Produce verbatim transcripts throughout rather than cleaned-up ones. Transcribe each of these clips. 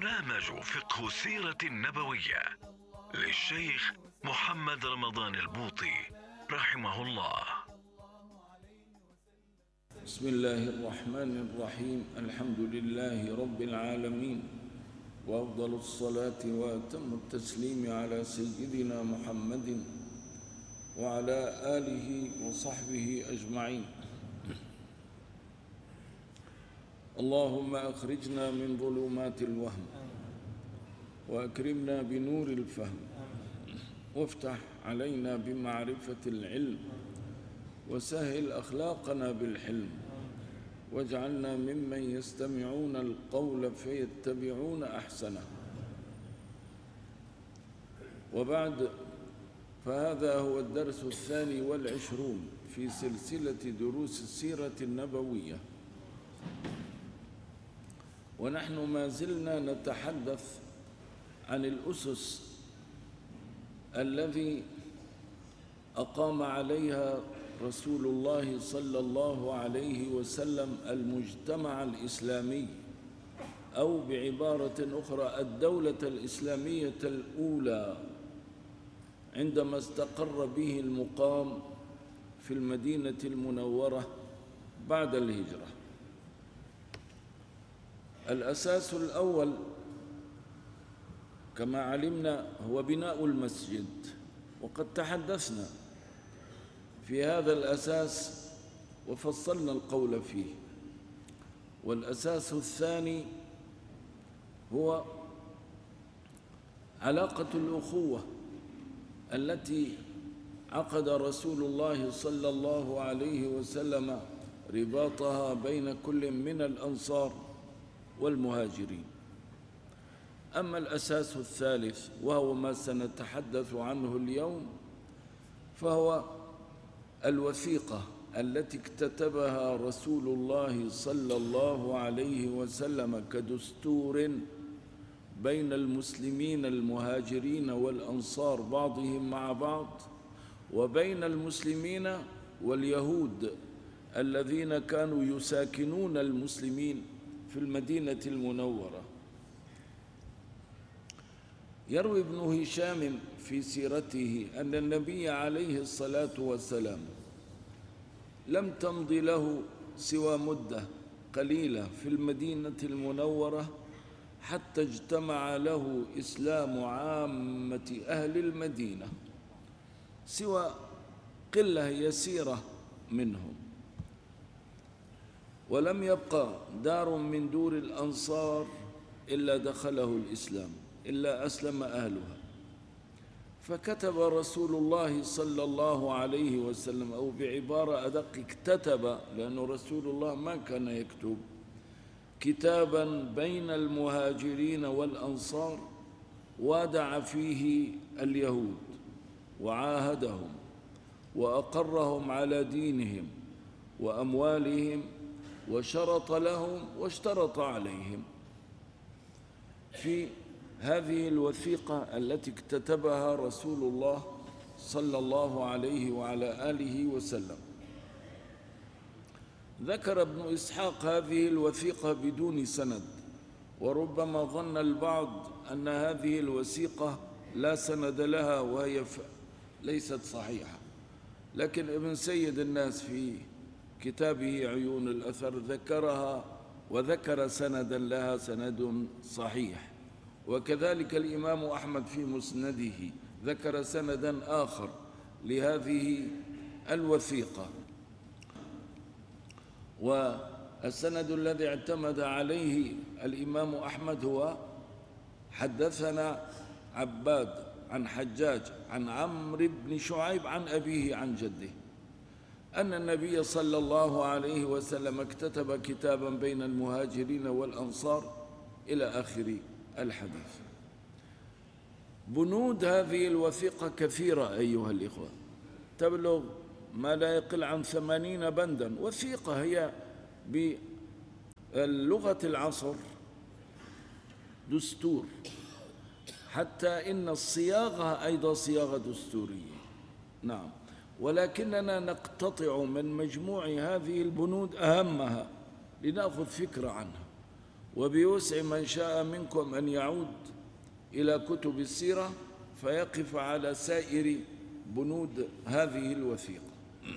برنامج فقه السيرة النبوية للشيخ محمد رمضان البوطي رحمه الله. بسم الله الرحمن الرحيم. الحمد لله رب العالمين، وأفضل الصلاة وأتم التسليم على سيدنا محمد وعلى آله وصحبه أجمعين. اللهم أخرجنا من ظلمات الوهم وأكرمنا بنور الفهم، وافتح علينا بمعرفة العلم، وسهل أخلاقنا بالحلم، واجعلنا ممن يستمعون القول فيتبعون أحسنه. وبعد، فهذا هو الدرس الثاني والعشرون في سلسلة دروس السيرة النبوية، ونحن ما زلنا نتحدث عن الأسس الذي أقام عليها رسول الله صلى الله عليه وسلم المجتمع الإسلامي، أو بعبارة أخرى الدولة الإسلامية الأولى، عندما استقر به المقام في المدينة المنورة بعد الهجرة. الأساس الأول كما علمنا هو بناء المسجد، وقد تحدثنا في هذا الأساس وفصلنا القول فيه. والأساس الثاني هو علاقة الأخوة التي عقد رسول الله صلى الله عليه وسلم رباطها بين كل من الأنصار والمهاجرين. أما الأساس الثالث وهو ما سنتحدث عنه اليوم، فهو الوثيقة التي اكتتبها رسول الله صلى الله عليه وسلم كدستور بين المسلمين المهاجرين والأنصار بعضهم مع بعض، وبين المسلمين واليهود الذين كانوا يساكنون المسلمين في المدينة المنورة. يروي ابن هشام في سيرته أن النبي عليه الصلاة والسلام لم تمض له سوى مدة قليلة في المدينة المنورة حتى اجتمع له إسلام عامة أهل المدينة، سوى قلة يسيرة منهم، ولم يبقى دار من دور الأنصار إلا دخله الإسلام، إلا أسلم أهلها. فكتب رسول الله صلى الله عليه وسلم، أو بعبارة أدق اكتتب، لأن رسول الله ما كان يكتب، كتابا بين المهاجرين والأنصار، وادع فيه اليهود وعاهدهم وأقرهم على دينهم وأموالهم، وشرط لهم واشترط عليهم. في هذه الوثيقة التي اكتتبها رسول الله صلى الله عليه وعلى آله وسلم، ذكر ابن إسحاق هذه الوثيقة بدون سند، وربما ظن البعض أن هذه الوثيقة لا سند لها وهي ليست صحيحة، لكن ابن سيد الناس في كتابه عيون الأثر ذكرها وذكر سندا لها، سند صحيح. وكذلك الإمام أحمد في مسنده ذكر سندا آخر لهذه الوثيقة. والسند الذي اعتمد عليه الإمام أحمد هو: حدثنا عباد عن حجاج عن عمرو بن شعيب عن أبيه عن جده أن النبي صلى الله عليه وسلم اكتتب كتابا بين المهاجرين والأنصار إلى آخر الحديث. بنود هذه الوثيقة كثيرة أيها الإخوة، تبلغ ما لا يقل عن ثمانين بندا. وثيقة هي باللغة العصر دستور، حتى إن الصياغة أيضا صياغة دستورية، نعم، ولكننا نقتطع من مجموع هذه البنود أهمها لنأخذ فكرة عنها. وبيوسع من شاء منكم أن يعود إلى كتب السيرة فيقف على سائر بنود هذه الوثيقة.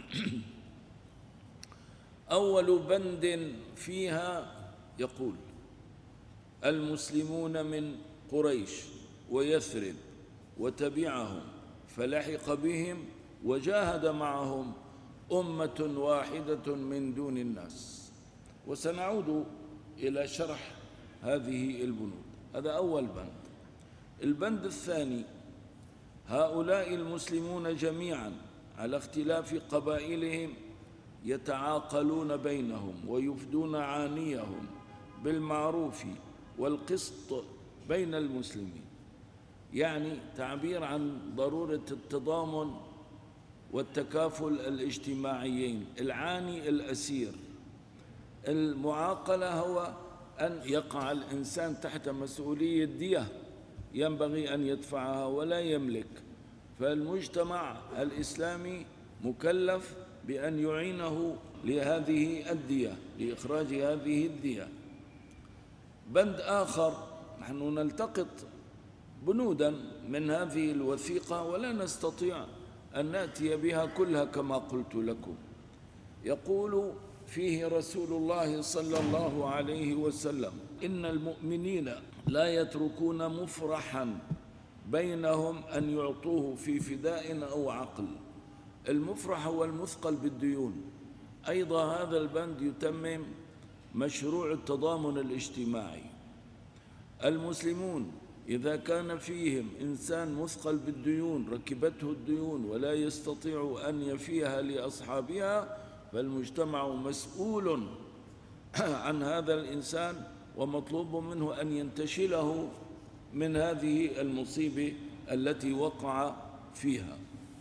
أول بند فيها يقول: المسلمون من قريش ويثرب وتبعهم فلحق بهم وجاهد معهم أمة واحدة من دون الناس. وسنعود إلى شرح هذه البنود. هذا أول بند. البند الثاني: هؤلاء المسلمون جميعا على اختلاف قبائلهم يتعاقلون بينهم ويفدون عانيهم بالمعروف والقسط بين المسلمين، يعني تعبير عن ضرورة التضامن والتكافل الاجتماعيين. العاني الأسير، المعاقلة هو أن يقع الإنسان تحت مسؤولية دية ينبغي أن يدفعها ولا يملك، فالمجتمع الإسلامي مكلف بأن يعينه لهذه الدية، لإخراج هذه الدية. بند آخر: نحن نلتقط بنودا من هذه الوثيقة ولا نستطيع أن نأتي بها كلها كما قلت لكم. يقول فيه رسول الله صلى الله عليه وسلم: إن المؤمنين لا يتركون مفرحا بينهم أن يعطوه في فداء أو عقل. المفرح هو المثقل بالديون. أيضا هذا البند يتمم مشروع التضامن الاجتماعي. المسلمون إذا كان فيهم إنسان مثقل بالديون ركبته الديون ولا يستطيع أن يفيها لأصحابها فالمجتمع مسؤول عن هذا الإنسان ومطلوب منه أن ينتشله من هذه المصيبة التي وقع فيها.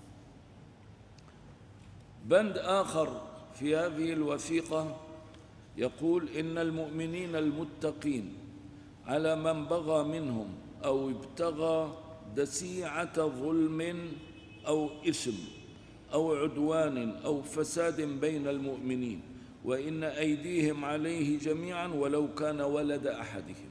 بند آخر في هذه الوثيقة يقول: إن المؤمنين المتقين على من بغى منهم أو ابتغى دسيعة ظلم أو إثم أو عدوان أو فساد بين المؤمنين وإن أيديهم عليه جميعا ولو كان ولد أحدهم.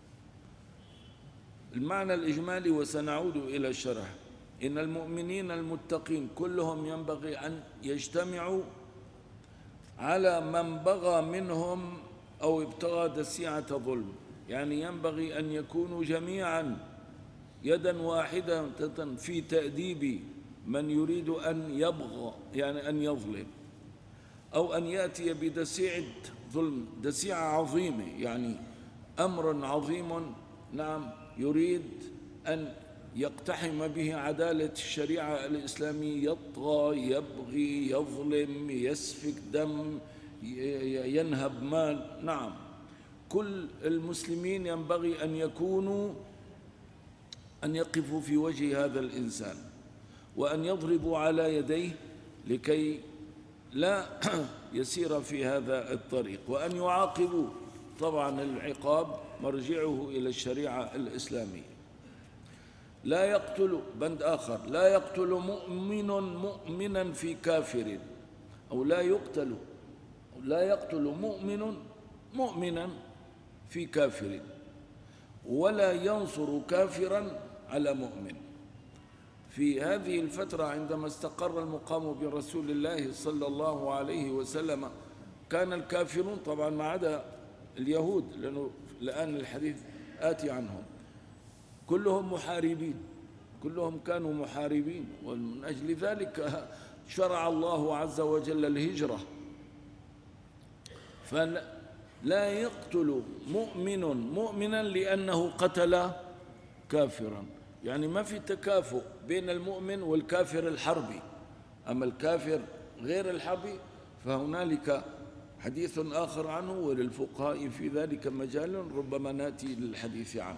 المعنى الإجمالي وسنعود إلى الشرح: إن المؤمنين المتقين كلهم ينبغي أن يجتمعوا على من بغى منهم أو ابتغى دسيعة ظلم، يعني ينبغي أن يكونوا جميعا يدا واحدة في تأديب من يريد أن يبغى، يعني أن يظلم، أو أن يأتي بدسيعة ظلم، دسيعة عظيمة، يعني أمر عظيم نعم يريد أن يقتحم به عدالة الشريعة الإسلامية، يطغى، يبغي، يظلم، يسفك دم، ينهب مال. نعم، كل المسلمين ينبغي أن يكونوا أن يقفوا في وجه هذا الإنسان وأن يضربوا على يديه لكي لا يسير في هذا الطريق، وأن يعاقبوا. طبعا العقاب مرجعه إلى الشريعة الإسلامية. لا يقتل، بند آخر: لا يقتل مؤمن مؤمنا في كافر، أو لا يقتل لا يقتل مؤمن مؤمنا في كافر، ولا ينصر كافرا على مؤمن. في هذه الفترة عندما استقر المقام برسول الله صلى الله عليه وسلم كان الكافرون طبعا ما عدا اليهود، لأنه الآن الحديث آتي عنهم، كلهم محاربين، كلهم كانوا محاربين، ومن أجل ذلك شرع الله عز وجل الهجرة. فلا يقتل مؤمن مؤمنا لأنه قتل كافرا، يعني ما في تكافؤ بين المؤمن والكافر الحربي. أما الكافر غير الحربي فهنالك حديث آخر عنه، وللفقهاء في ذلك مجال ربما نأتي للحديث عنه.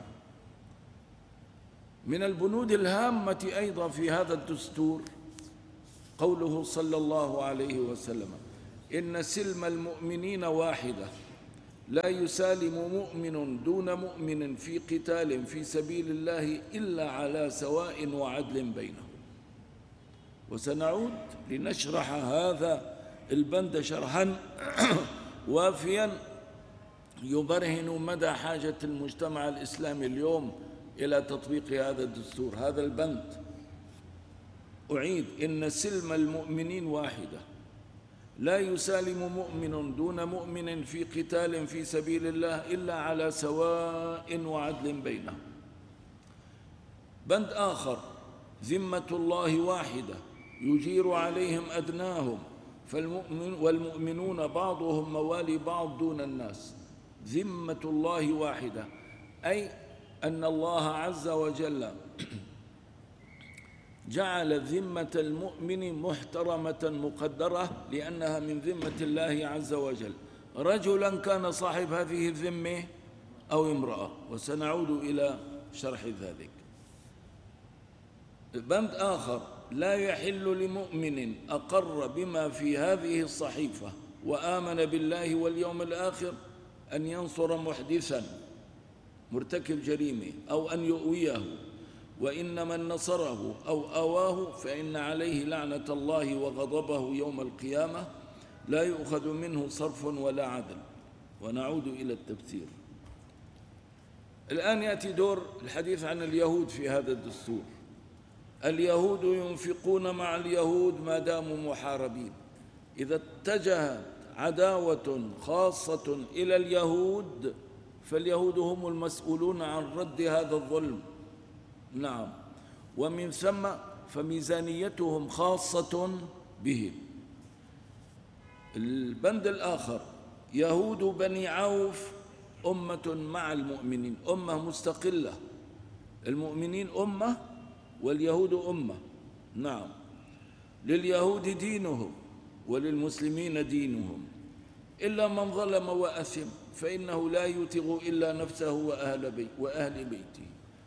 من البنود الهامة أيضا في هذا الدستور قوله صلى الله عليه وسلم: إن سلم المؤمنين واحدة، لا يسالم مؤمن دون مؤمن في قتال في سبيل الله إلا على سواء وعدل بينهم. وسنعود لنشرح هذا البند شرحا وافيا يبرهن مدى حاجة المجتمع الإسلامي اليوم إلى تطبيق هذا الدستور. هذا البند، أعيد: إن سلم المؤمنين واحدة، لا يسالم مؤمن دون مؤمن في قتال في سبيل الله إلا على سواء وعدل بينهم. بند آخر: ذمة الله واحدة يجير عليهم أدناهم، فالمؤمن والمؤمنون بعضهم موالي بعض دون الناس. ذمة الله واحدة، أي أن الله عز وجل جعل ذمة المؤمن محترمة مقدرة لأنها من ذمة الله عز وجل، رجلا كان صاحب هذه الذمة أو امرأة، وسنعود إلى شرح ذلك. بند آخر: لا يحل لمؤمن أقر بما في هذه الصحيفة وآمن بالله واليوم الآخر أن ينصر محدثا مرتكب جريمة أو أن يؤويه، وإن من نصره أو آواه فإن عليه لعنة الله وغضبه يوم القيامة، لا يؤخذ منه صرف ولا عدل. ونعود إلى التفسير. الآن يأتي دور الحديث عن اليهود في هذا الدستور. اليهود ينفقون مع اليهود ما داموا محاربين. إذا اتجهت عداوة خاصة إلى اليهود فاليهود هم المسؤولون عن رد هذا الظلم. نعم، ومن ثم فميزانيتهم خاصة بهم. البند الآخر: يهود بني عوف أمة مع المؤمنين، أمة مستقلة. المؤمنين أمة واليهود أمة. نعم، لليهود دينهم وللمسلمين دينهم، إلا من ظلم وأثم فإنه لا يتغ إلا نفسه وأهل, بي وأهل بيته.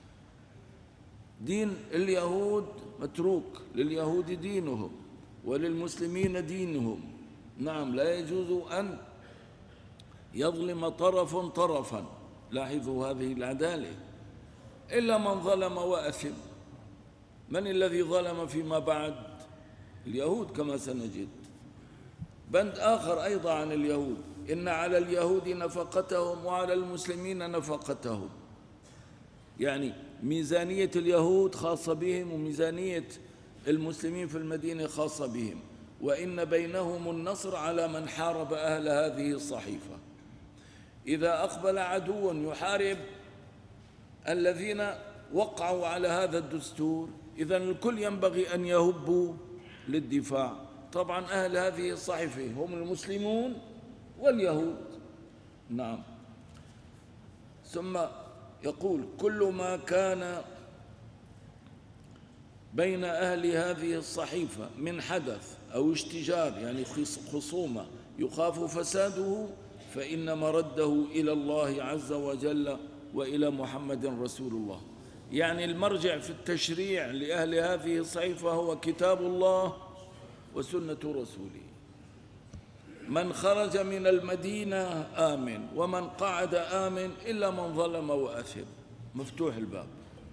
دين اليهود متروك، لليهود دينهم وللمسلمين دينهم. نعم، لا يجوز أن يظلم طرف طرفا، لاحظوا هذه العدالة، إلا من ظلم وأثم. من الذي ظلم فيما بعد؟ اليهود كما سنجد. بند آخر أيضا عن اليهود: إن على اليهود نفقتهم وعلى المسلمين نفقتهم. يعني ميزانية اليهود خاصة بهم وميزانية المسلمين في المدينة خاصة بهم، وإن بينهم النصر على من حارب أهل هذه الصحيفة. إذا أقبل عدو يحارب الذين وقعوا على هذا الدستور، إذن الكل ينبغي أن يهبوا للدفاع. طبعا أهل هذه الصحيفة هم المسلمون واليهود. نعم. ثم يقول: كل ما كان بين أهل هذه الصحيفة من حدث أو اشتجار، يعني خصومة، يخاف فساده، فإن مرده إلى الله عز وجل وإلى محمد رسول الله. يعني المرجع في التشريع لأهل هذه الصحيفة هو كتاب الله وسنة رسوله. من خرج من المدينة آمن، ومن قعد آمن، إلا من ظلم وأثم. مفتوح الباب.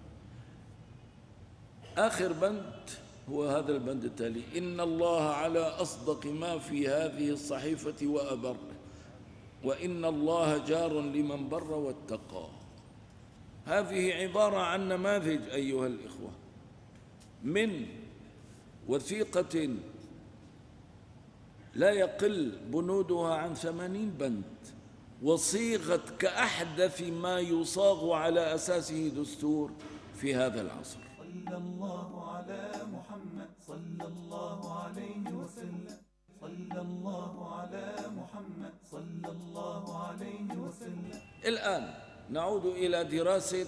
آخر بند هو هذا البند التالي: إن الله على أصدق ما في هذه الصحيفة وأبر، وإن الله جار لمن بر واتقى. هذه عبارة عن نماذج أيها الإخوة من وثيقة لا يقل بنودها عن ثمانين بند، وصيغت كأحدث ما يصاغ على أساسه دستور في هذا العصر. صلى الله على محمد صلى الله عليه وسلم. صلى الله على محمد صلى الله عليه وسلم. الآن نعود إلى دراسة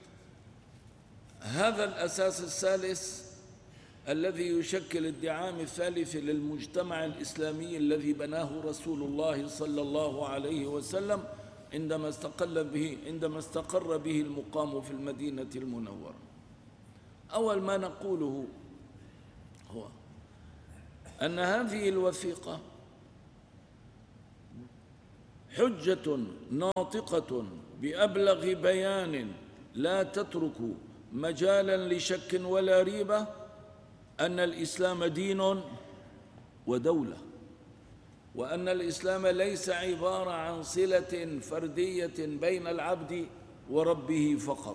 هذا الأساس الثالث الذي يشكل الدعام الثالث للمجتمع الإسلامي الذي بناه رسول الله صلى الله عليه وسلم عندما استقل به عندما استقر به المقام في المدينة المنورة. أول ما نقوله هو أن هذه الوثيقة حجة ناطقة بأبلغ بيان لا تترك مجالا لشك ولا ريبة أن الإسلام دين ودولة. وأن الإسلام ليس عبارة عن صلة فردية بين العبد وربه فقط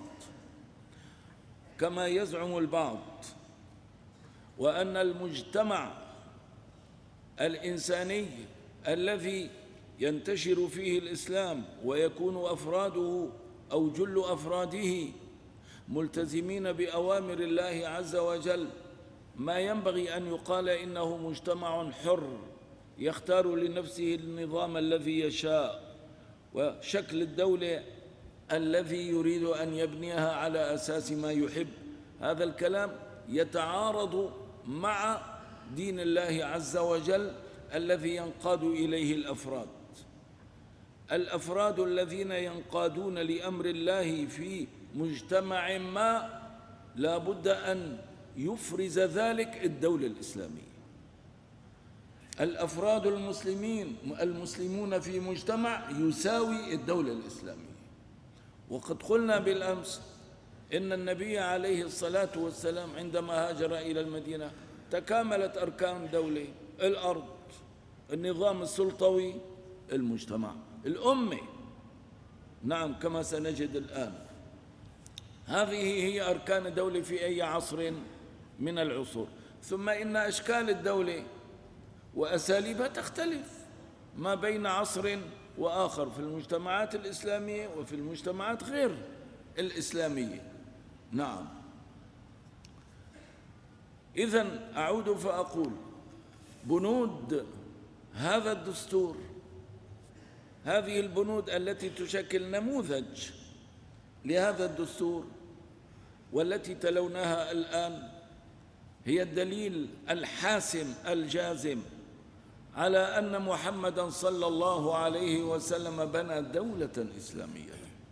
كما يزعم البعض، وأن المجتمع الإنساني الذي ينتشر فيه الإسلام ويكون أفراده أو جل أفراده ملتزمين بأوامر الله عز وجل ما ينبغي أن يقال إنه مجتمع حر يختار لنفسه النظام الذي يشاء وشكل الدولة الذي يريد أن يبنيها على أساس ما يحب. هذا الكلام يتعارض مع دين الله عز وجل الذي ينقاد إليه الأفراد. الأفراد الذين ينقادون لأمر الله في مجتمع ما لا بد أن يفرز ذلك الدولة الإسلامية. الأفراد المسلمين المسلمون في مجتمع يساوي الدولة الإسلامية. وقد قلنا بالأمس إن النبي عليه الصلاة والسلام عندما هاجر إلى المدينة تكاملت أركان الدولة: الأرض، النظام السلطوي، المجتمع، الأمة. نعم، كما سنجد الآن. هذه هي أركان الدولة في أي عصر من العصور. ثم إن أشكال الدولة وأساليبها تختلف ما بين عصر وآخر في المجتمعات الإسلامية وفي المجتمعات غير الإسلامية. نعم. إذن أعود فأقول بنود هذا الدستور، هذه البنود التي تشكل نموذج لهذا الدستور والتي تلوناها الآن هي الدليل الحاسم الجازم على أن محمدًا صلى الله عليه وسلم بنى دولة إسلامية،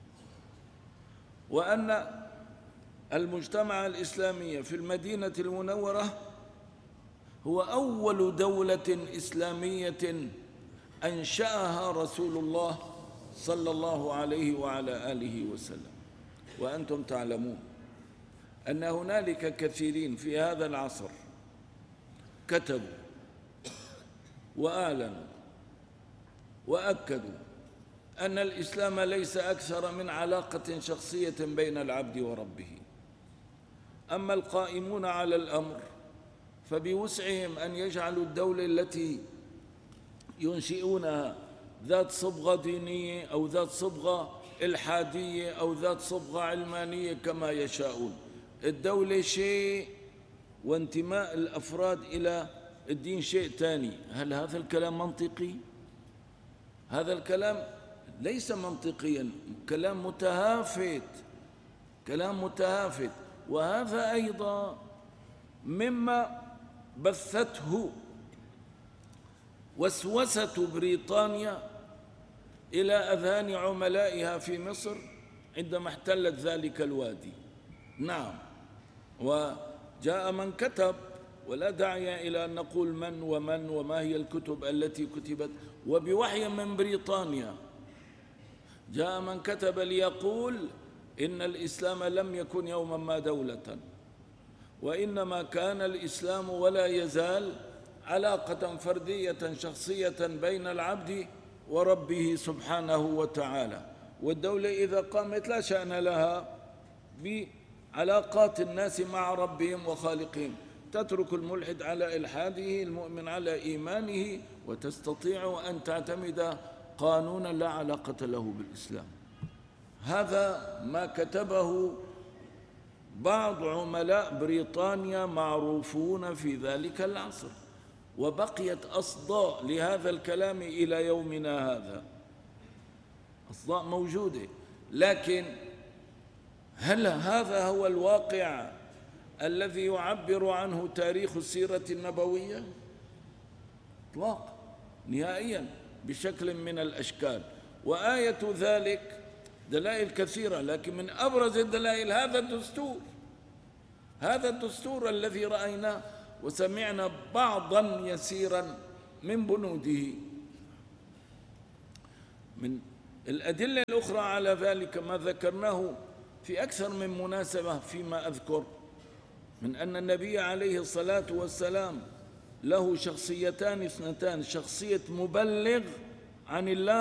وأن المجتمع الإسلامي في المدينة المنورة هو أول دولة إسلامية أنشأها رسول الله صلى الله عليه وعلى آله وسلم. وأنتم تعلمون أن هنالك كثيرين في هذا العصر كتبوا وأعلنوا وأكدوا أن الإسلام ليس أكثر من علاقة شخصية بين العبد وربه. أما القائمون على الأمر فبوسعهم أن يجعلوا الدولة التي ينشئونها ذات صبغة دينية أو ذات صبغة إلحادية أو ذات صبغة علمانية كما يشاءون. الدولة شيء وانتماء الأفراد إلى الدين شيء ثاني. هل هذا الكلام منطقي؟ هذا الكلام ليس منطقيا، كلام متهافت، كلام متهافت. وهذا أيضا مما بثته وسوسة بريطانيا إلى أذهان عملائها في مصر عندما احتلت ذلك الوادي. نعم، وجاء من كتب، ولا داعي إلى أن نقول من ومن وما هي الكتب التي كتبت، وبوحي من بريطانيا جاء من كتب ليقول إن الإسلام لم يكن يوما ما دولة، وإنما كان الإسلام ولا يزال علاقة فردية شخصية بين العبد وربه سبحانه وتعالى. والدولة إذا قامت لا شأن لها بعلاقات الناس مع ربهم وخالقهم، تترك الملحد على إلحاده، المؤمن على إيمانه، وتستطيع أن تعتمد قانونا لا علاقة له بالإسلام. هذا ما كتبه بعض عملاء بريطانيا معروفون في ذلك العصر، وبقيت أصداء لهذا الكلام إلى يومنا هذا، أصداء موجودة. لكن هل هذا هو الواقع الذي يعبر عنه تاريخ السيرة النبوية؟ إطلاقا، نهائيا، بشكل من الأشكال. وآية ذلك دلائل كثيرة، لكن من أبرز الدلائل هذا الدستور، هذا الدستور الذي رأيناه وسمعنا بعضا يسيرا من بنوده. من الأدلة الأخرى على ذلك ما ذكرناه في أكثر من مناسبة فيما أذكر، من أن النبي عليه الصلاة والسلام له شخصيتان اثنتان: شخصية مبلغ عن الله